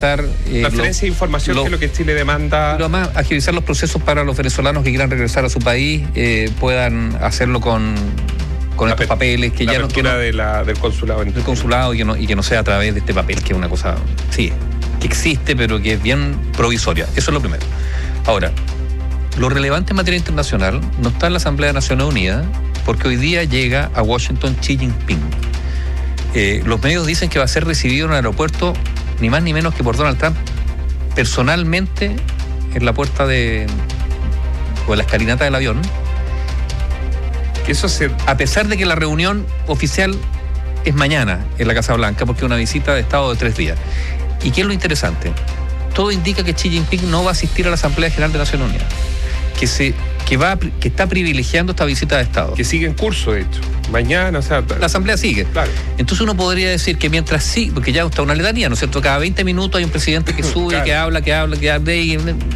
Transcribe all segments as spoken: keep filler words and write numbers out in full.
Eh, transferencia de información, lo, que es lo que Chile demanda. Lo más, agilizar los procesos para los venezolanos que quieran regresar a su país, eh, puedan hacerlo con, con estos la, papeles que la ya no apertura de la, del consulado. Del consulado y que, no, y que no sea a través de este papel, que es una cosa, sí, que existe, pero que es bien provisoria. Eso es lo primero. Ahora, lo relevante en materia internacional no está en la Asamblea de Naciones Unidas, porque hoy día llega a Washington Xi Jinping. Eh, los medios dicen que va a ser recibido en el aeropuerto ni más ni menos que por Donald Trump personalmente en la puerta de o en la escalinata del avión. Eso se... A pesar de que la reunión oficial es mañana en la Casa Blanca, porque es una visita de Estado de tres días. ¿Y qué es lo interesante? Todo indica que Xi Jinping no va a asistir a la Asamblea General de Naciones Unidas, que se que va que está privilegiando esta visita de Estado. Que sigue en curso, de hecho. Mañana, o sea... La Asamblea sigue. Claro. Entonces uno podría decir que mientras sí, porque ya está una letanía, ¿no es cierto? Cada veinte minutos hay un presidente que sube, claro, que habla, que habla, que habla, y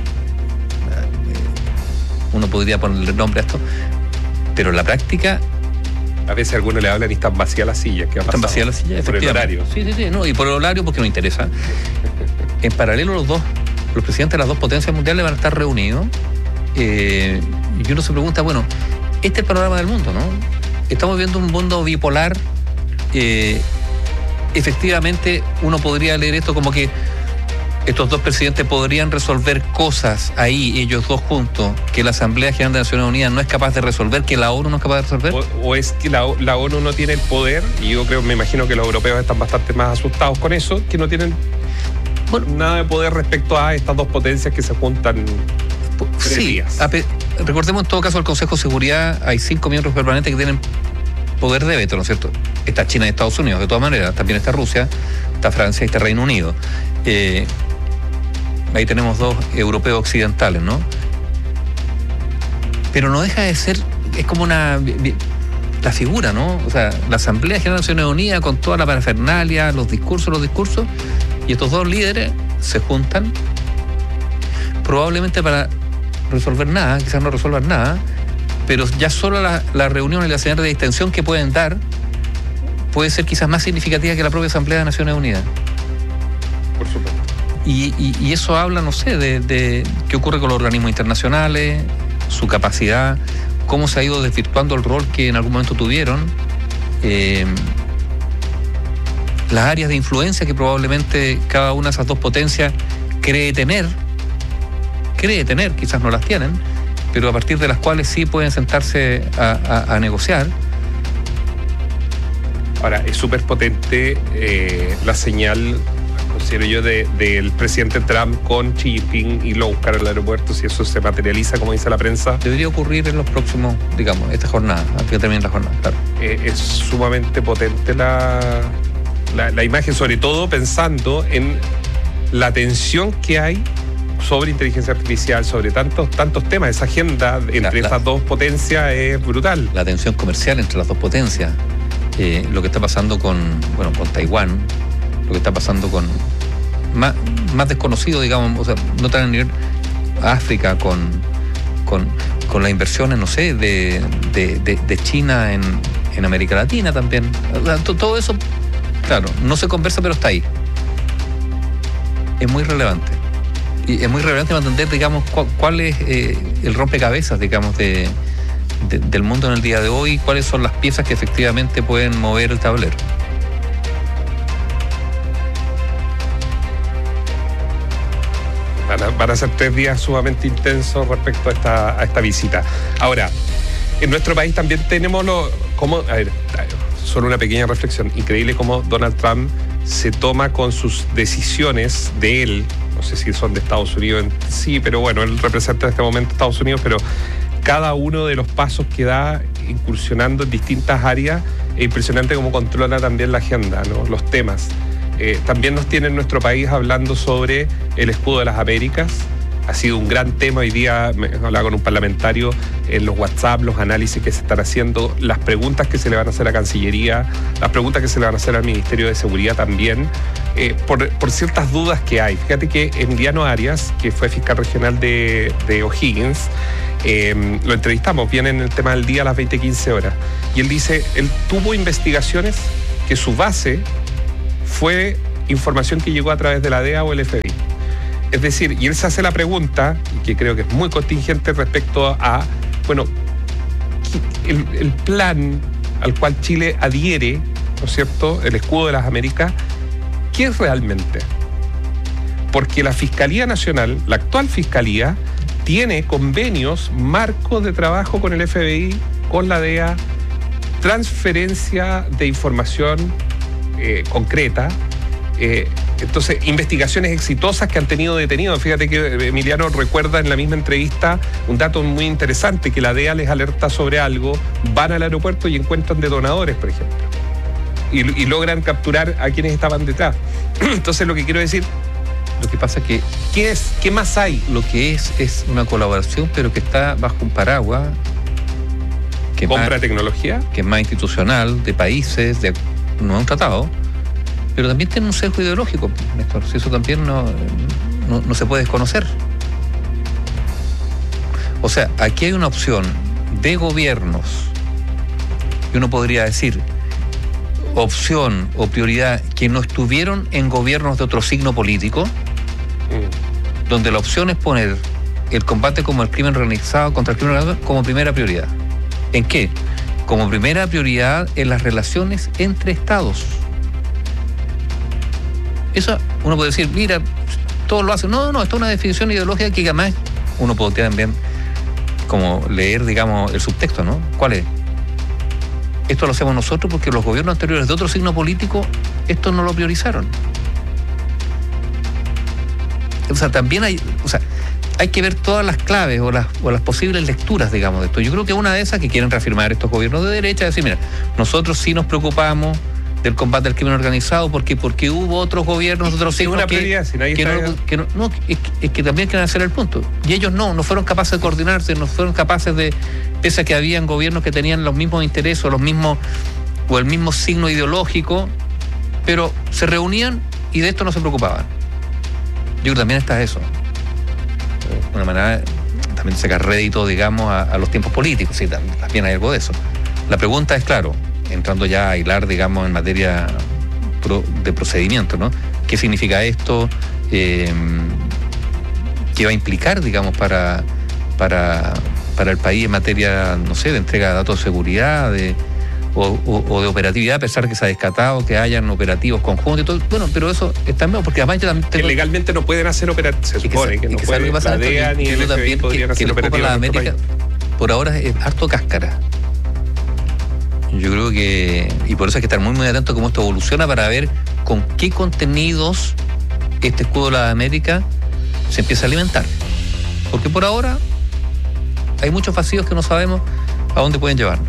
uno podría ponerle nombre a esto, pero en la práctica... A veces algunos le hablan y están vacías las sillas. ¿Qué ha están vacías las sillas, por el horario. Sí, sí, sí, no, y por el horario porque no interesa. En paralelo los dos, los presidentes de las dos potencias mundiales van a estar reunidos. Eh, y uno se pregunta, bueno, este es el panorama del mundo, ¿no? Estamos viendo un mundo bipolar. Eh, efectivamente, uno podría leer esto como que estos dos presidentes podrían resolver cosas ahí, ellos dos juntos, que la Asamblea General de Naciones Unidas no es capaz de resolver, que la ONU no es capaz de resolver. O, o es que la, la ONU no tiene el poder, y yo creo, me imagino que los europeos están bastante más asustados con eso, que no tienen bueno, nada de poder respecto a estas dos potencias que se juntan. Sí, pe- recordemos en todo caso el Consejo de Seguridad, hay cinco miembros permanentes que tienen poder de veto, ¿no es cierto? Está China y Estados Unidos, de todas maneras, también está Rusia, está Francia y está Reino Unido. Eh, ahí tenemos dos europeos occidentales, ¿no? Pero no deja de ser, es como una... la figura, ¿no? O sea, la Asamblea General de Naciones Unidas con toda la parafernalia, los discursos, los discursos, y estos dos líderes se juntan probablemente para resolver nada, quizás no resuelvan nada, pero ya solo la, la reunión y la señal de distensión que pueden dar puede ser quizás más significativa que la propia Asamblea de Naciones Unidas. Por supuesto. Y, y, y eso habla, no sé, de, de qué ocurre con los organismos internacionales, su capacidad, cómo se ha ido desvirtuando el rol que en algún momento tuvieron, eh, las áreas de influencia que probablemente cada una de esas dos potencias cree tener, cree tener, quizás no las tienen, pero a partir de las cuales sí pueden sentarse a, a, a negociar. Ahora, es súper potente eh, la señal, considero yo, de, del presidente Trump con Xi Jinping y lo buscar al aeropuerto, si eso se materializa, como dice la prensa. Debería ocurrir en los próximos, digamos, esta jornada, antes que termine la jornada, claro. Eh, es sumamente potente la, la, la imagen, sobre todo pensando en la tensión que hay sobre inteligencia artificial, sobre tantos tantos temas. Esa agenda entre la, estas la, dos potencias es brutal. La tensión comercial entre las dos potencias, eh, lo que está pasando con, bueno, con Taiwán, lo que está pasando con más, más desconocido, digamos, o sea, no tan a nivel África, con, con, con las inversiones, no sé, de, de, de, de China en, en América Latina también. O sea, todo eso, claro, no se conversa, pero está ahí. Es muy relevante. Y es muy relevante para entender, digamos, cuál, cuál es eh, el rompecabezas, digamos, de, de, del mundo en el día de hoy, cuáles son las piezas que efectivamente pueden mover el tablero. Van a, van a ser tres días sumamente intensos respecto a esta, a esta visita. Ahora, en nuestro país también tenemos lo, como, a ver, solo una pequeña reflexión, increíble cómo Donald Trump se toma con sus decisiones de él. No sé si son de Estados Unidos en sí, pero bueno, él representa en este momento Estados Unidos, pero cada uno de los pasos que da incursionando en distintas áreas, es impresionante cómo controla también la agenda, ¿no? Los temas. Eh, también nos tiene en nuestro país hablando sobre el escudo de las Américas. Ha sido un gran tema. Hoy día me hablaba con un parlamentario en los WhatsApp, los análisis que se están haciendo, las preguntas que se le van a hacer a Cancillería, las preguntas que se le van a hacer al Ministerio de Seguridad también, eh, por, por ciertas dudas que hay. Fíjate que Emiliano Arias, que fue fiscal regional de, de O'Higgins, eh, lo entrevistamos, viene en el tema del día a las veinte quince horas, y él dice, él tuvo investigaciones que su base fue información que llegó a través de la D E A o el F B I. Es decir, y él se hace la pregunta, y que creo que es muy contingente respecto a, bueno, el, el plan al cual Chile adhiere, ¿no es cierto?, el escudo de las Américas, ¿qué es realmente? Porque la Fiscalía Nacional, la actual Fiscalía, tiene convenios, marcos de trabajo con el F B I, con la D E A, transferencia de información eh, concreta, eh, entonces investigaciones exitosas que han tenido detenidos. Fíjate que Emiliano recuerda en la misma entrevista un dato muy interesante, que la D E A les alerta sobre algo, van al aeropuerto y encuentran detonadores, por ejemplo, y, y logran capturar a quienes estaban detrás. Entonces lo que quiero decir, lo que pasa es que ¿qué es? ¿Qué más hay? Lo que es es una colaboración, pero que está bajo un paraguas que compra más, tecnología, que es más institucional, de países, de no es un tratado, pero también tiene un sesgo ideológico, Néstor. Si eso también no, no, no se puede desconocer. O sea, aquí hay una opción de gobiernos, y uno podría decir opción o prioridad que no estuvieron en gobiernos de otro signo político, mm. donde la opción es poner el combate como el crimen organizado contra el crimen organizado como primera prioridad. ¿En qué? Como primera prioridad en las relaciones entre estados. Eso uno puede decir, mira, todos lo hacen. No, no, esto es una definición ideológica que además uno puede también como leer, digamos, el subtexto, ¿no? ¿Cuál es? Esto lo hacemos nosotros porque los gobiernos anteriores de otro signo político esto no lo priorizaron. O sea, también hay, o sea, hay que ver todas las claves o las, o las posibles lecturas, digamos, de esto. Yo creo que una de esas que quieren reafirmar estos gobiernos de derecha es decir, mira, nosotros sí nos preocupamos del combate al crimen organizado porque porque hubo otros gobiernos, otros signos una que, prioridad, si nadie que, está... no, que no, no es, es que también quieren hacer el punto. Y ellos no, no fueron capaces de coordinarse, no fueron capaces de, pese a que habían gobiernos que tenían los mismos intereses o los mismos, o el mismo signo ideológico, pero se reunían y de esto no se preocupaban. Yo creo que también está eso. De una manera también sacar rédito, digamos, a, a los tiempos políticos, sí, también hay algo de eso. La pregunta es, claro, entrando ya a hilar, digamos, en materia pro, de procedimiento, ¿no? ¿Qué significa esto? Eh, ¿Qué va a implicar, digamos, para, para, para el país en materia, no sé, de entrega de datos de seguridad, de, o, o, o de operatividad, a pesar de que se ha descartado que hayan operativos conjuntos y todo? Bueno, pero eso está mejor, porque además yo también tengo... Que legalmente no pueden hacer operativos, se supone que, que no que pueden, la D E A ni el F B I podrían hacer operativos en nuestro país. Por ahora es harto cáscara. Yo creo que, y por eso hay que estar muy muy atento a cómo esto evoluciona para ver con qué contenidos este escudo de la América se empieza a alimentar. Porque por ahora hay muchos vacíos que no sabemos a dónde pueden llevarnos.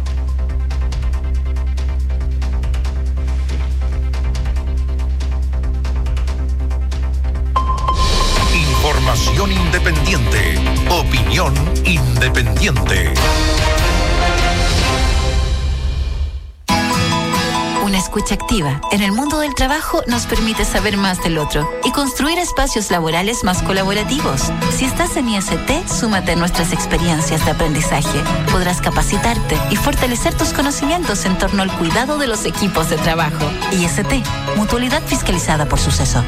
Información independiente. Opinión independiente. Una escucha activa en el mundo del trabajo nos permite saber más del otro y construir espacios laborales más colaborativos. Si estás en I S T, súmate a nuestras experiencias de aprendizaje. Podrás capacitarte y fortalecer tus conocimientos en torno al cuidado de los equipos de trabajo. I S T, mutualidad fiscalizada por Suceso.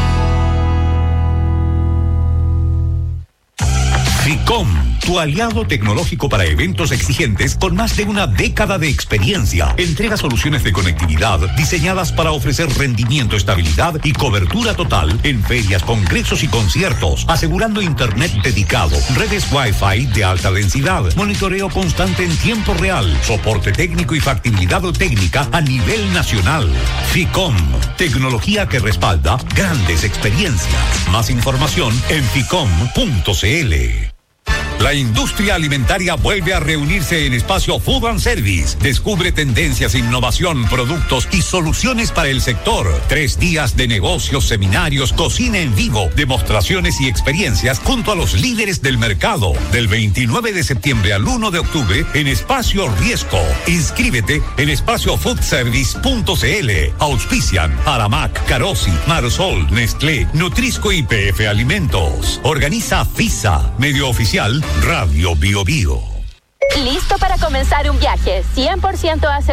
FICOM, tu aliado tecnológico para eventos exigentes con más de una década de experiencia. Entrega soluciones de conectividad diseñadas para ofrecer rendimiento, estabilidad y cobertura total en ferias, congresos y conciertos, asegurando internet dedicado, redes Wi-Fi de alta densidad, monitoreo constante en tiempo real, soporte técnico y factibilidad técnica a nivel nacional. FICOM, tecnología que respalda grandes experiencias. Más información en ficom punto cl. La industria alimentaria vuelve a reunirse en Espacio Food and Service. Descubre tendencias, innovación, productos y soluciones para el sector. Tres días de negocios, seminarios, cocina en vivo, demostraciones y experiencias junto a los líderes del mercado. Del veintinueve de septiembre al uno de octubre en Espacio Riesco. Inscríbete en espacio food service punto cl. Auspician Aramac, Carosi, Marsol, Nestlé, Nutrisco y P F Alimentos. Organiza FISA, medio oficial Radio Bio Bio. ¿Listo para comenzar un viaje cien por ciento asegurado?